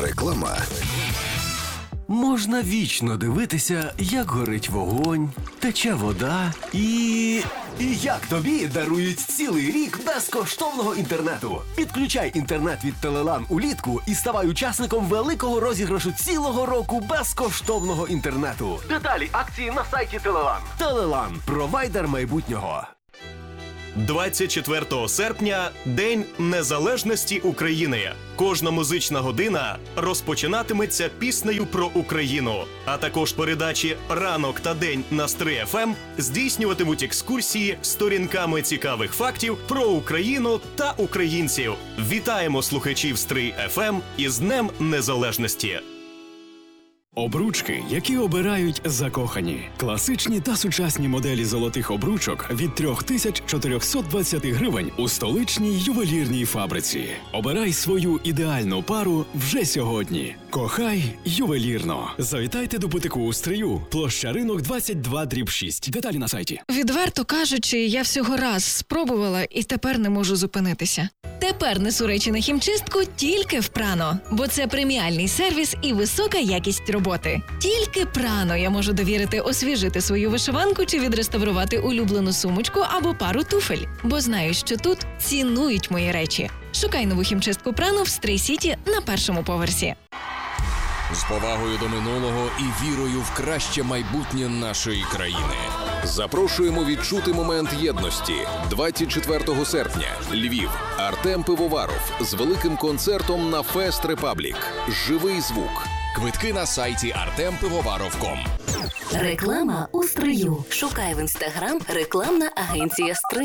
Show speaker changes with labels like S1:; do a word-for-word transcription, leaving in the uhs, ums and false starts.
S1: Реклама.
S2: Можна вічно дивитися, як горить вогонь, тече вода і... І як тобі дарують цілий рік безкоштовного інтернету. Підключай інтернет від Телелан улітку і ставай учасником великого розіграшу цілого року безкоштовного інтернету. Деталі акції на сайті Телелан. Телелан – провайдер майбутнього.
S3: двадцять четвертого серпня – День Незалежності України. Кожна музична година розпочинатиметься піснею про Україну. А також передачі «Ранок» та «День» на Стрий еф ем здійснюватимуть екскурсії сторінками цікавих фактів про Україну та українців. Вітаємо слухачів Стрий еф ем із Днем Незалежності!
S4: Обручки, які обирають закохані. Класичні та сучасні моделі золотих обручок від три тисячі чотириста двадцять гривень у столичній ювелірній фабриці. Обирай свою ідеальну пару вже сьогодні. Кохай ювелірно. Завітайте до бутику у Стрию. Площа Ринок двадцять два дріб шість. Деталі на сайті.
S5: Відверто кажучи, я всього раз спробувала і тепер не можу зупинитися. Тепер несу речі на хімчистку тільки в Прано, бо це преміальний сервіс і висока якість роботи. Тільки Прано я можу довірити освіжити свою вишиванку чи відреставрувати улюблену сумочку або пару туфель, бо знаю, що тут цінують мої речі. Шукай нову хімчистку Прано в Стрий Сіті на першому поверсі.
S6: З повагою до минулого і вірою в краще майбутнє нашої країни.
S1: Запрошуємо відчути момент єдності. двадцять четвертого серпня. Львів. Артем Пивоваров з великим концертом на Фест Репаблік. Живий звук.
S6: Квитки на сайті артем пивоваров крапка ком.
S7: Реклама у Стрию. Шукай в інстаграм рекламна агенція Стрий.